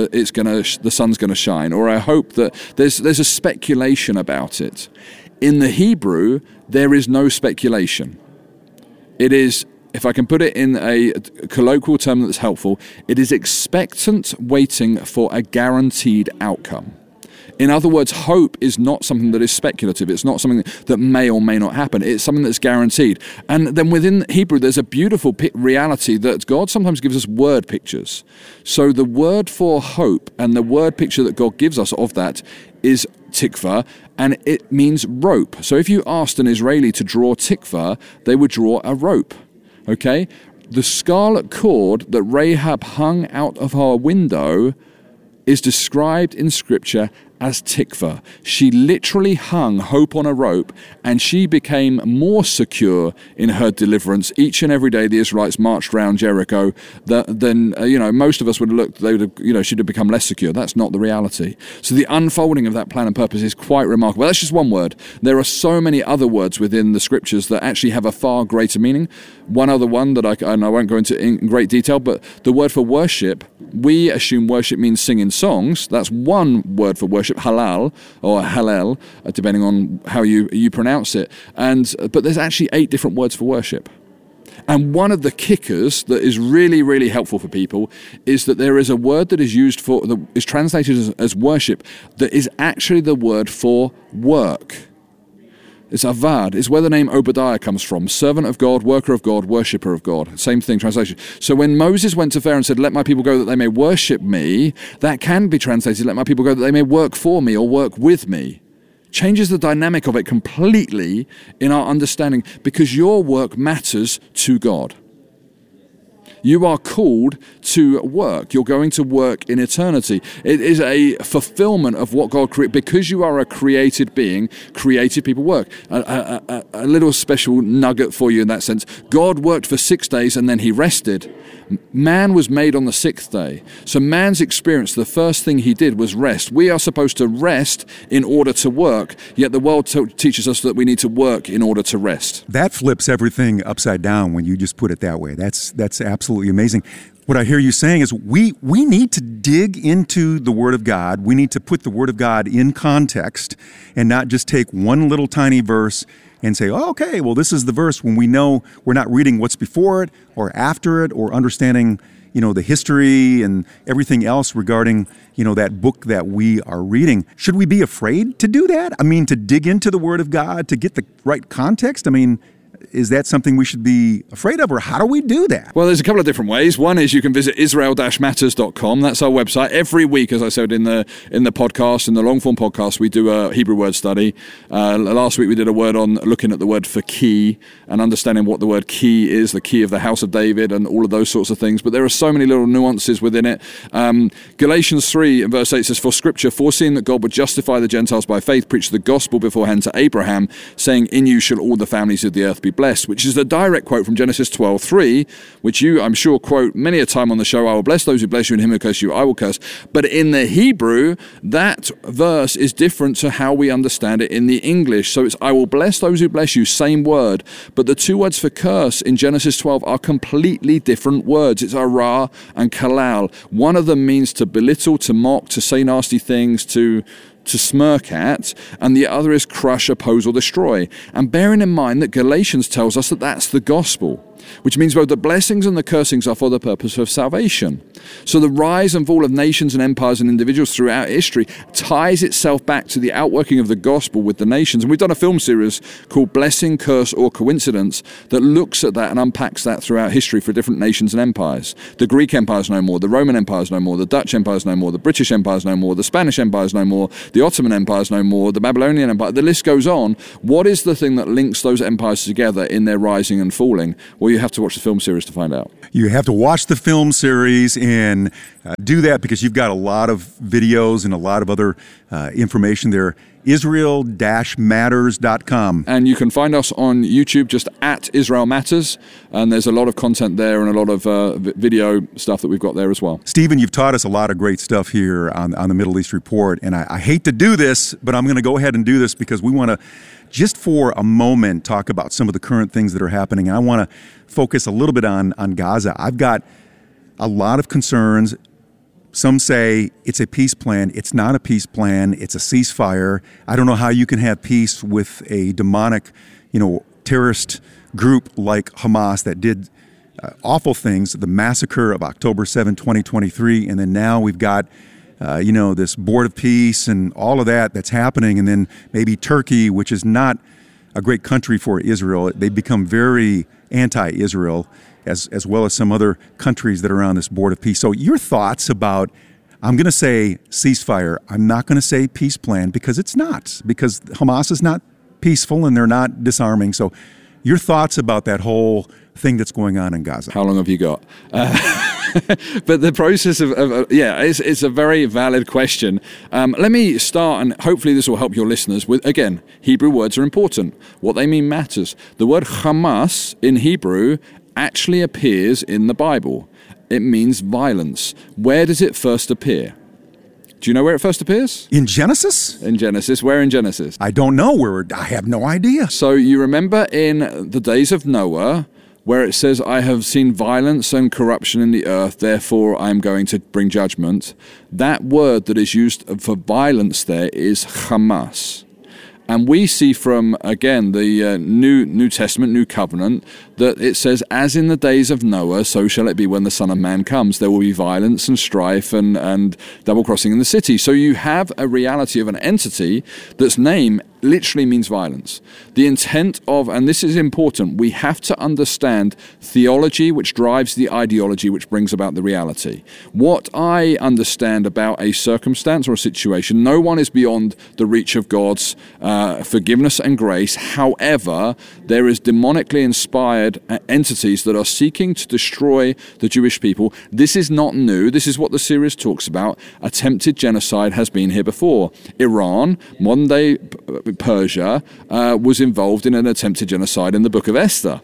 the sun's going to shine. Or I hope that there's a speculation about it. In the Hebrew, there is no speculation. It is, if I can put it in a colloquial term that's helpful, it is expectant waiting for a guaranteed outcome. In other words, hope is not something that is speculative. It's not something that may or may not happen. It's something that's guaranteed. And then within Hebrew, there's a beautiful reality that God sometimes gives us word pictures. So the word for hope and the word picture that God gives us of that is tikva, and it means rope. So if you asked an Israeli to draw tikva, they would draw a rope. Okay? The scarlet cord that Rahab hung out of her window is described in Scripture as tikva. She literally hung hope on a rope, and she became more secure in her deliverance each and every day the Israelites marched around Jericho than most of us would have looked. She'd have become less secure. That's not the reality. So the unfolding of that plan and purpose is quite remarkable. That's just one word. There are so many other words within the Scriptures that actually have a far greater meaning. One other one that I won't go into in great detail, but the word for worship, we assume worship means singing songs. That's one word for worship. Halal or Hallel, depending on how you pronounce it. But there's actually 8 different words for worship. And one of the kickers that is really, really helpful for people is that there is a word that is used that is translated as worship that is actually the word for work. It's avad. It's where the name Obadiah comes from. Servant of God, worker of God, worshipper of God. Same thing, translation. So when Moses went to Pharaoh and said, let my people go that they may worship me, that can be translated, let my people go that they may work for me or work with me. Changes the dynamic of it completely in our understanding because your work matters to God. You are called to work. You're going to work in eternity. It is a fulfillment of what God created. Because you are a created being, created people work. A little special nugget for you in that sense. God worked for 6 days and then he rested. Man was made on the 6th day. So man's experience, the first thing he did was rest. We are supposed to rest in order to work, yet the world teaches us that we need to work in order to rest. That flips everything upside down when you just put it that way. That's absolutely amazing. What I hear you saying is we need to dig into the Word of God. We need to put the Word of God in context and not just take one little tiny verse and say, oh, okay, well, this is the verse, when we know we're not reading what's before it or after it or understanding, the history and everything else regarding, that book that we are reading. Should we be afraid to do that? I mean, to dig into the Word of God, to get the right context? I mean, is that something we should be afraid of, or how do we do that? Well, there's a couple of different ways. One is you can visit Israel-matters.com. That's our website. Every week, as I said in the podcast, in the long-form podcast, we do a Hebrew word study. Last week we did a word on looking at the word for key and understanding what the word key is, the key of the house of David and all of those sorts of things. But there are so many little nuances within it. Galatians 3 and verse 8 says, for Scripture, foreseeing that God would justify the Gentiles by faith, preached the gospel beforehand to Abraham, saying, in you shall all the families of the earth be blessed, which is a direct quote from Genesis 12:3, which you, I'm sure, quote many a time on the show. I will bless those who bless you, and him who curse you, I will curse. But in the Hebrew, that verse is different to how we understand it in the English. So it's, I will bless those who bless you, same word. But the 2 words for curse in Genesis 12 are completely different words. It's ara and kalal. One of them means to belittle, to mock, to say nasty things, to smirk at, and the other is crush, oppose, or destroy. And bearing in mind that Galatians tells us that that's the gospel. which means both the blessings and the cursings are for the purpose of salvation. So the rise and fall of nations and empires and individuals throughout history ties itself back to the outworking of the gospel with the nations. And we've done a film series called Blessing, Curse, or Coincidence that looks at that and unpacks that throughout history for different nations and empires. The Greek Empire is no more, the Roman Empire is no more, the Dutch Empire is no more, the British Empire is no more, the Spanish Empire is no more, the Ottoman Empire is no more, the Babylonian Empire, the list goes on. What is the thing that links those empires together in their rising and falling? Well, you have to watch the film series to find out. You have to watch the film series and do that because you've got a lot of videos and a lot of other information there. Israel-Matters.com. And you can find us on YouTube just at Israel Matters, and there's a lot of content there and a lot of video stuff that we've got there as well. Stephen, you've taught us a lot of great stuff here on the Middle East Report, and I hate to do this, but I'm going to go ahead and do this because we want to, just for a moment, talk about some of the current things that are happening. And I want to focus a little bit on Gaza. I've got a lot of concerns. Some say it's a peace plan. It's not a peace plan. It's a ceasefire. I don't know how you can have peace with a demonic, terrorist group like Hamas that did awful things, the massacre of October 7, 2023, and then now we've got this board of peace and all of that's happening, and then maybe Turkey, which is not a great country for Israel. They've become very anti-Israel, as well as some other countries that are on this board of peace. So your thoughts about, I'm going to say ceasefire, I'm not going to say peace plan because it's not, because Hamas is not peaceful and they're not disarming. So your thoughts about that whole thing that's going on in Gaza. How long have you got? But the process it's a very valid question. Let me start, and hopefully this will help your listeners with, again, Hebrew words are important. What they mean matters. The word Hamas in Hebrew actually appears in the Bible. It means violence. Where does it first appear? Do you know where it first appears? In Genesis? In Genesis. Where in Genesis? I don't know. I have no idea. So you remember in the days of Noah, where it says, I have seen violence and corruption in the earth, therefore I am going to bring judgment. That word that is used for violence there is Hamas. And we see from, again, the New Testament, New Covenant, that it says, as in the days of Noah, so shall it be when the Son of Man comes. There will be violence and strife and double-crossing in the city. So you have a reality of an entity that's name literally means violence. The intent of, and this is important, we have to understand theology, which drives the ideology, which brings about the reality. What I understand about a circumstance or a situation, no one is beyond the reach of God's forgiveness and grace. However, there is demonically inspired entities that are seeking to destroy the Jewish people. This is not new. This is what the series talks about. Attempted genocide has been here before. Iran, modern day Persia, was involved in an attempted genocide in the book of Esther.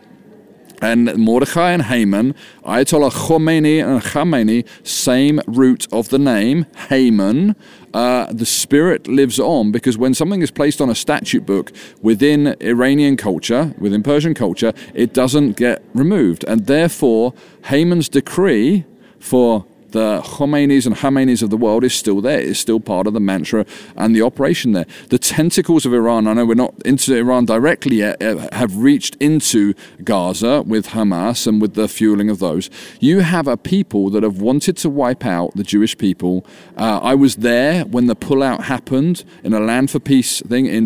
And Mordecai and Haman, Ayatollah Khomeini and Khamenei, same root of the name, Haman. The spirit lives on because when something is placed on a statute book within Iranian culture, within Persian culture, it doesn't get removed. And therefore, Haman's decree for the Khomeinis and Khameneis of the world is still there. It's still part of the mantra and the operation there. The tentacles of Iran, I know we're not into Iran directly yet, have reached into Gaza with Hamas and with the fueling of those. You have a people that have wanted to wipe out the Jewish people. I was there when the pullout happened in a Land for Peace thing in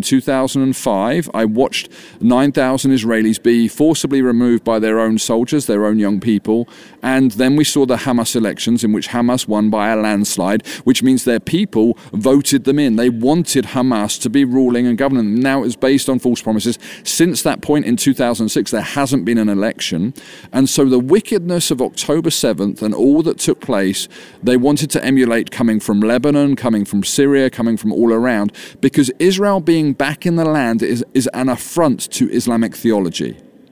2005. I watched 9,000 Israelis be forcibly removed by their own soldiers, their own young people. And then we saw the Hamas elections in which Hamas won by a landslide, which means their people voted them in. They wanted Hamas to be ruling and governing them. Now it's based on false promises. Since that point in 2006, there hasn't been an election. And so the wickedness of October 7th and all that took place, they wanted to emulate coming from Lebanon, coming from Syria, coming from all around, because Israel being back in the land is an affront to Islamic theology.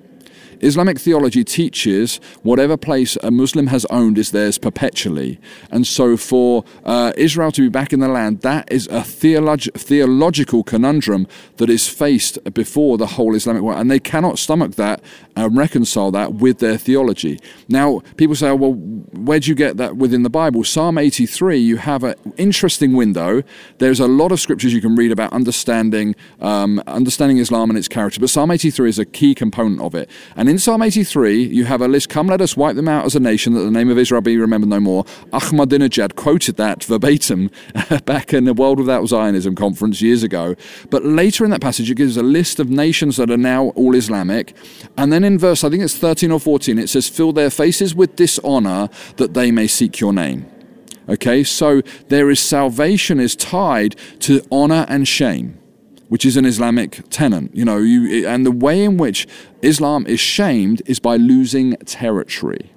Islamic theology teaches whatever place a Muslim has owned is theirs perpetually. And so for Israel to be back in the land, that is a theological conundrum that is faced before the whole Islamic world. And they cannot stomach that and reconcile that with their theology. Now, people say, well, where do you get that within the Bible? Psalm 83, you have an interesting window. There's a lot of scriptures you can read about understanding Islam and its character. But Psalm 83 is a key component of it. And And in Psalm 83, you have a list, come let us wipe them out as a nation, that the name of Israel be remembered no more. Ahmadinejad quoted that verbatim back in the World Without Zionism conference years ago. But later in that passage, it gives a list of nations that are now all Islamic. And then in verse, I think it's 13 or 14, it says, fill their faces with dishonor that they may seek your name. Okay, so there is salvation is tied to honor and shame, which is an Islamic tenet. And the way in which Islam is shamed is by losing territory.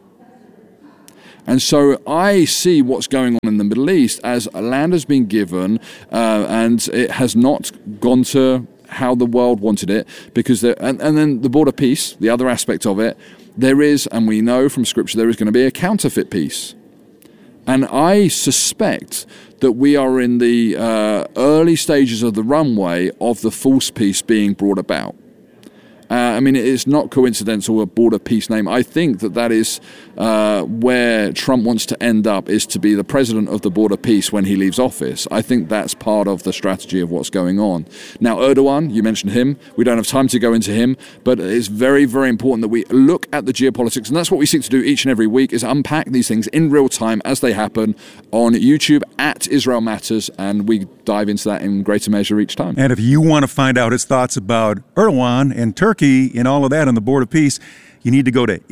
And so I see what's going on in the Middle East as a land has been given and it has not gone to how the world wanted it, because and then the border peace, the other aspect of it, there is, and we know from Scripture, there is going to be a counterfeit peace. And I suspect that we are in the early stages of the runway of the false peace being brought about. It is not coincidental, a border peace name. I think that is where Trump wants to end up, is to be the president of the border peace when he leaves office. I think that's part of the strategy of what's going on. Now, Erdogan, you mentioned him. We don't have time to go into him, but it's very, very important that we look at the geopolitics, and that's what we seek to do each and every week, is unpack these things in real time as they happen on YouTube at Israel Matters, and we dive into that in greater measure each time. And if you want to find out his thoughts about Erdogan and Turkey and all of that on the Board of Peace, you need to go to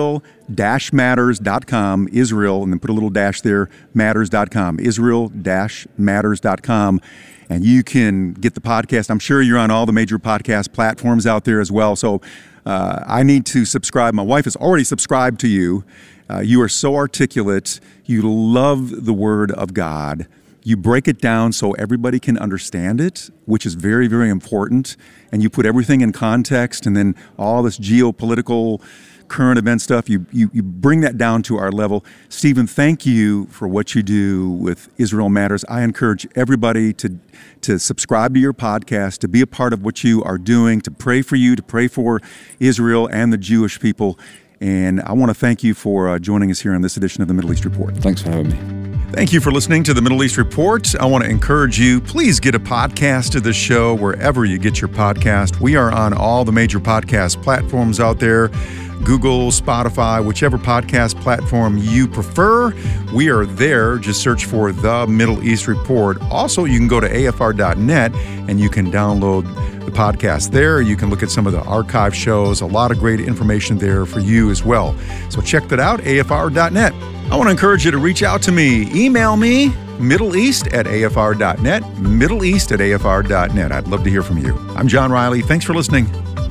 Israel-matters.com, Israel, and then put a little dash there, matters.com, Israel-matters.com, and you can get the podcast. I'm sure you're on all the major podcast platforms out there as well, so I need to subscribe. My wife has already subscribed to you. You are so articulate. You love the Word of God. You break it down so everybody can understand it, which is very, very important. And you put everything in context, and then all this geopolitical current event stuff, you bring that down to our level. Stephen, thank you for what you do with Israel Matters. I encourage everybody to subscribe to your podcast, to be a part of what you are doing, to pray for you, to pray for Israel and the Jewish people. And I want to thank you for joining us here on this edition of the Middle East Report. Thanks for having me. Thank you for listening to the Middle East Report. I want to encourage you, please get a podcast of this show wherever you get your podcast. We are on all the major podcast platforms out there, Google, Spotify, whichever podcast platform you prefer. We are there. Just search for The Middle East Report. Also, you can go to afr.net and you can download the podcast there. You can look at some of the archive shows, a lot of great information there for you as well. So check that out, afr.net. I want to encourage you to reach out to me. Email me, middleeast@afr.net, middleeast@afr.net. I'd love to hear from you. I'm John Riley. Thanks for listening.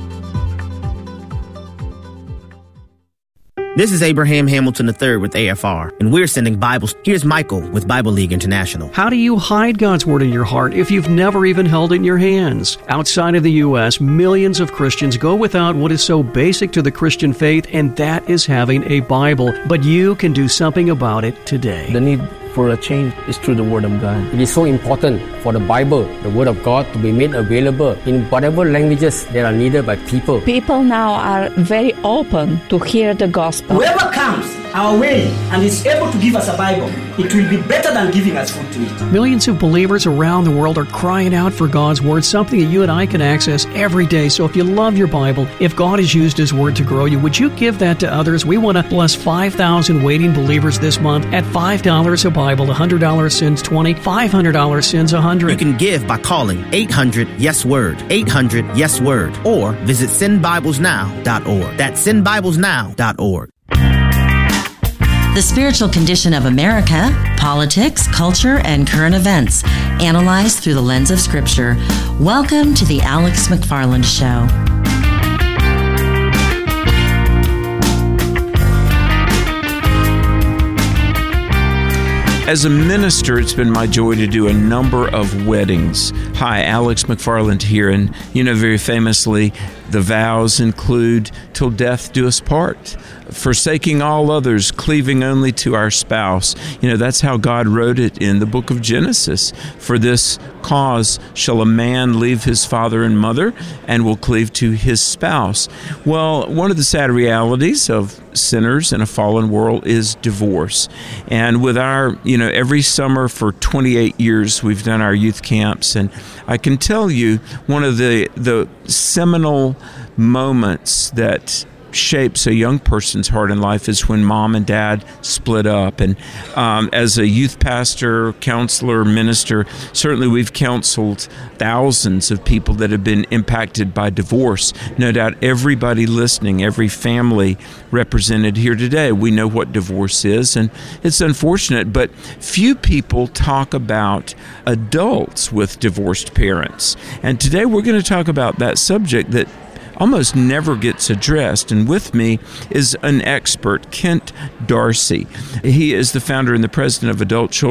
This is Abraham Hamilton III with AFR, and we're sending Bibles. Here's Michael with Bible League International. How do you hide God's Word in your heart if you've never even held it in your hands? Outside of the U.S., millions of Christians go without what is so basic to the Christian faith, and that is having a Bible. But you can do something about it today. The need for a change is through the Word of God. It is so important for the Bible, the Word of God, to be made available in whatever languages that are needed by people. People now are very open to hear the gospel. Whoever comes our way and is able to give us a Bible, it will be better than giving us food to eat. Millions of believers around the world are crying out for God's Word, something that you and I can access every day. So if you love your Bible, if God has used His Word to grow you, would you give that to others? We want to bless 5,000 waiting believers this month at $5 a Bible. $100 sends 20, $500 sends 100. You can give by calling 800-YES-WORD, 800-YES-WORD, or visit sendbiblesnow.org. That's sendbiblesnow.org. The spiritual condition of America, politics, culture, and current events, analyzed through the lens of Scripture. Welcome to the Alex McFarland Show. As a minister, it's been my joy to do a number of weddings. Hi, Alex McFarland here, and very famously, the vows include, till death do us part, forsaking all others, cleaving only to our spouse. That's how God wrote it in the book of Genesis. For this cause shall a man leave his father and mother and will cleave to his spouse. Well, one of the sad realities of sinners in a fallen world is divorce. And with our, every summer for 28 years, we've done our youth camps. And I can tell you one of the seminal moments that shapes a young person's heart in life is when mom and dad split up. And as a youth pastor, counselor, minister, certainly we've counseled thousands of people that have been impacted by divorce. No doubt everybody listening, every family represented here today, we know what divorce is, and it's unfortunate, but few people talk about adults with divorced parents. And today we're going to talk about that subject that almost never gets addressed. And with me is an expert, Kent Darcy. He is the founder and the president of Adult Children